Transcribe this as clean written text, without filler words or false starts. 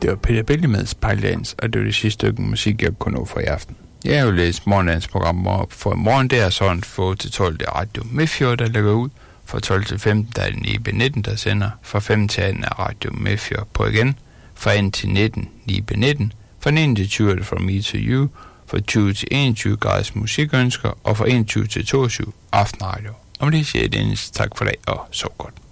Det var Peter Bellemeds Pejledans, og det var det sidste stykke musik, jeg kunne nå for i aften. Jeg har jo læst morgendagens program op for i morgen, det er sådan få til 12, det er Radio Midtfjord, der lægger ud. Fra 12 til 15, der er det Nibe 19, der sender. Fra 5 til 18 er Radio Midtfjord på igen. Fra 1 til 19, Nibe 19. Fra 19 til 20 er det From Me to You. Fra 20 til 21 graders musikønsker. Og fra 21 til 22 aftenradio. Om det siger jeg, Dennis, tak for dag og sov godt.